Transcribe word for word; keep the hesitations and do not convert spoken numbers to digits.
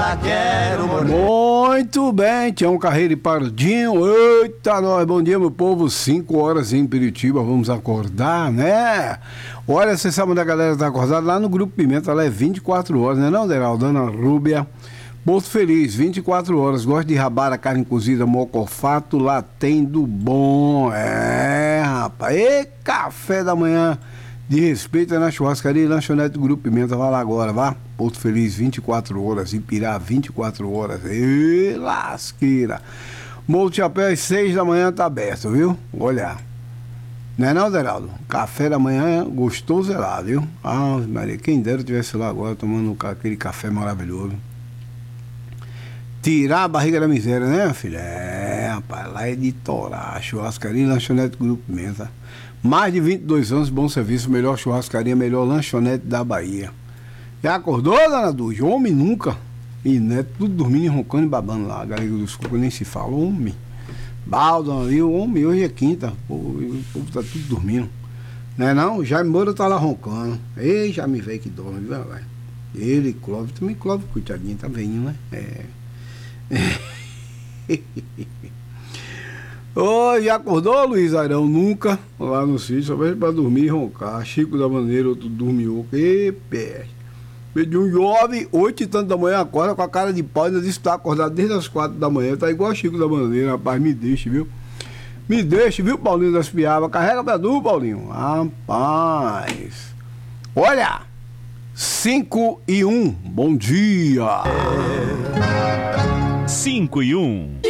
lá quero morrer. Muito bem, Tião Carreiro e Pardinho. Eita, nós, bom dia, meu povo. cinco horas em Piritiba, vamos acordar, né? Olha, você sabe onde a galera tá acordada? Lá no Grupo Pimenta, lá é vinte e quatro horas, né não, Deraldo? Dona Rúbia. Porto Feliz, vinte e quatro horas. Gosto de rabada, carne cozida, mocofato, lá tem do bom. É, rapaz. E café da manhã de respeito é na churrascaria e lanchonete do Grupo Pimenta. Vai lá agora, vá. Porto Feliz, vinte e quatro horas. Ipirá, vinte e quatro horas. E lasqueira. Morro do Chapéu, às seis da manhã tá aberto, viu? Olha. Não é não, Deraldo? Café da manhã gostoso é lá, viu? Ah, Maria, quem dera eu estivesse lá agora tomando aquele café maravilhoso. Tirar a barriga da miséria, né, filha? É, rapaz, lá é de Torá, churrascaria e lanchonete do Grupo Pimenta. Mais de vinte e dois anos, bom serviço, melhor churrascaria, melhor lanchonete da Bahia. Já acordou, dona Dúzia? Homem nunca. E neto, tudo dormindo e roncando e babando lá. A galera dos Cucos nem se fala, homem. Baldo ali, o homem, hoje é quinta, pô, o povo tá tudo dormindo. Não é não? Jaime Moura tá lá roncando. Ei, já me veio que dorme, viu, velho? Ele, Clóvis, também Clóvis, coitadinho, tá veinho, né? É. Oi, já acordou, Luiz Airão? Nunca, lá no sítio, só veio pra dormir e roncar. Chico da Maneira, outro dormiu. E pé. De um jovem, oito e tanto da manhã, acorda com a cara de pau, ainda disse que tá acordado desde as quatro da manhã. Tá igual Chico da Maneira, rapaz, me deixe, viu? Me deixe, viu, Paulinho das Piabas? Carrega pra tu, Paulinho. Rapaz. Olha, cinco e um, bom dia. cinco e um.